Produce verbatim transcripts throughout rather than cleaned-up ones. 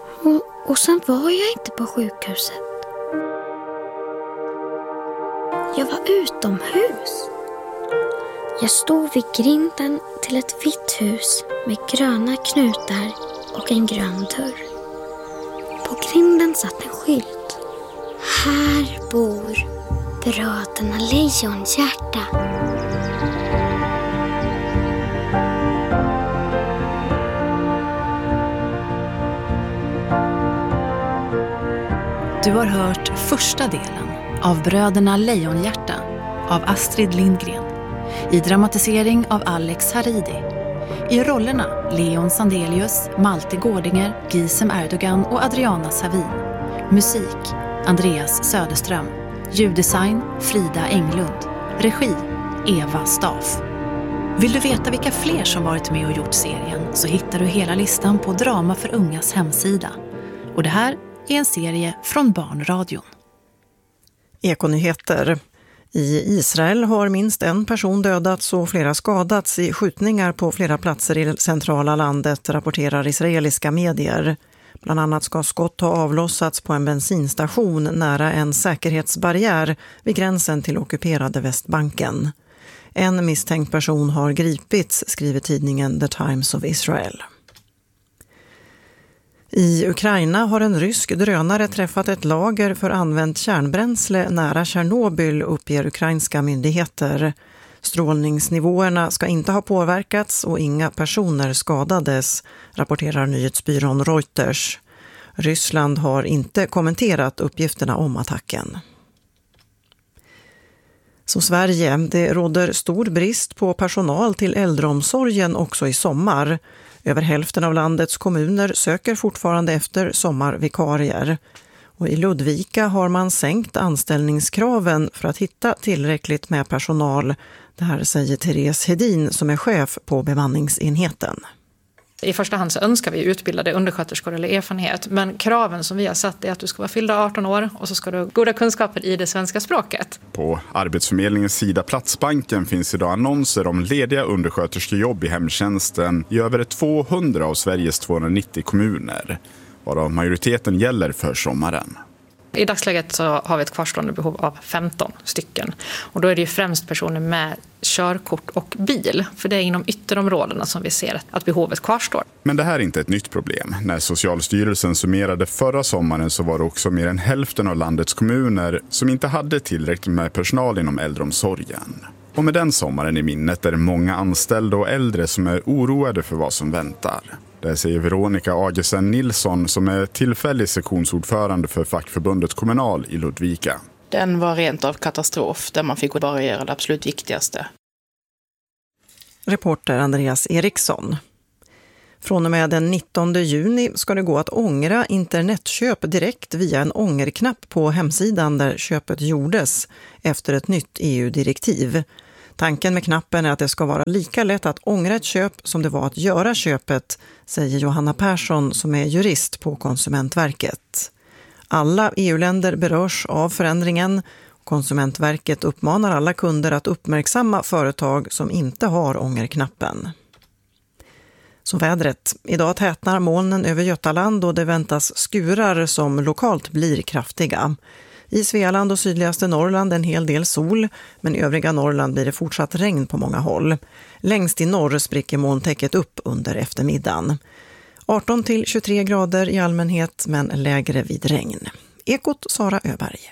Och, och sen var jag inte på sjukhuset. Jag var utomhus. Jag stod vid grinden till ett vitt hus med gröna knutar och en grön dörr. På grinden satt en skylt. Här bor bröderna Lejonhjärta. Du har hört första delen av Bröderna Lejonhjärta av Astrid Lindgren i dramatisering av Alex Haridi. I rollerna Leon Sandelius, Malte Gårdinger, Gisem Erdogan och Adriana Savin. Musik Andreas Söderström. Ljuddesign Frida Englund. Regi Eva Staff. Vill du veta vilka fler som varit med och gjort serien så hittar du hela listan på Drama för ungas hemsida. Och det här är en serie från Barnradion. Ekonyheter. I Israel har minst en person dödats och flera skadats i skjutningar på flera platser i centrala landet, rapporterar israeliska medier. Bland annat ska skott ha avlossats på en bensinstation nära en säkerhetsbarriär vid gränsen till ockuperade Västbanken. En misstänkt person har gripits, skriver tidningen The Times of Israel. I Ukraina har en rysk drönare träffat ett lager för använt kärnbränsle nära Tjernobyl, uppger ukrainska myndigheter. Strålningsnivåerna ska inte ha påverkats och inga personer skadades, rapporterar nyhetsbyrån Reuters. Ryssland har inte kommenterat uppgifterna om attacken. Så Sverige, det råder stor brist på personal till äldreomsorgen också i sommar. Över hälften av landets kommuner söker fortfarande efter sommarvikarier. Och i Ludvika har man sänkt anställningskraven för att hitta tillräckligt med personal. Det här säger Therese Hedin som är chef på bemanningsenheten. I första hand så önskar vi utbildade undersköterskor eller erfarenhet. Men kraven som vi har satt är att du ska vara fyllda arton år och så ska du ha goda kunskaper i det svenska språket. På Arbetsförmedlingens sida Platsbanken finns idag annonser om lediga undersköterskejobb i hemtjänsten i över tvåhundra av Sveriges tvåhundranittio kommuner. Varav majoriteten gäller för sommaren. I dagsläget så har vi ett kvarstående behov av femton stycken. Och då är det ju främst personer med körkort och bil. För det är inom ytterområdena som vi ser att behovet kvarstår. Men det här är inte ett nytt problem. När Socialstyrelsen summerade förra sommaren så var det också mer än hälften av landets kommuner som inte hade tillräckligt med personal inom äldreomsorgen. Och med den sommaren i minnet är det många anställda och äldre som är oroade för vad som väntar. Det säger Veronica Agesen Nilsson som är tillfällig sektionsordförande för fackförbundet Kommunal i Ludvika. Den var rent av katastrof där man fick bara göra det absolut viktigaste. Reporter Andreas Eriksson. Från och med den nittonde juni ska det gå att ångra internetköp direkt via en ångerknapp på hemsidan där köpet gjordes efter ett nytt E U-direktiv. Tanken med knappen är att det ska vara lika lätt att ångra ett köp som det var att göra köpet, säger Johanna Persson som är jurist på Konsumentverket. Alla E U-länder berörs av förändringen. Konsumentverket uppmanar alla kunder att uppmärksamma företag som inte har ångerknappen. Så vädret. Idag tätnar molnen över Götaland och det väntas skurar som lokalt blir kraftiga. I Svealand och sydligaste Norrland en hel del sol, men i övriga Norrland blir det fortsatt regn på många håll. Längst i norr spricker molntäcket upp under eftermiddagen. arton till tjugotre grader i allmänhet, men lägre vid regn. Ekot Sara Öberg.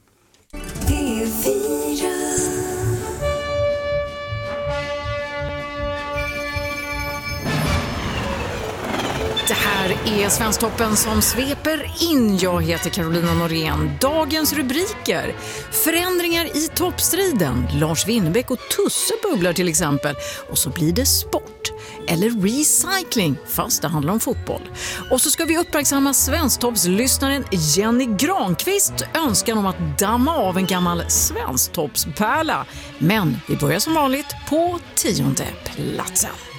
Det här är Svensktoppen som sveper in. Jag heter Carolina Norén. Dagens rubriker: förändringar i toppstriden. Lars Winnerbäck och Tusse bubblar till exempel. Och så blir det sport. Eller recycling, fast det handlar om fotboll. Och så ska vi uppmärksamma Svensktoppslyssnaren Jenny Granqvist önskan om att damma av en gammal Svensktoppspärla. Men vi börjar som vanligt på tionde platsen.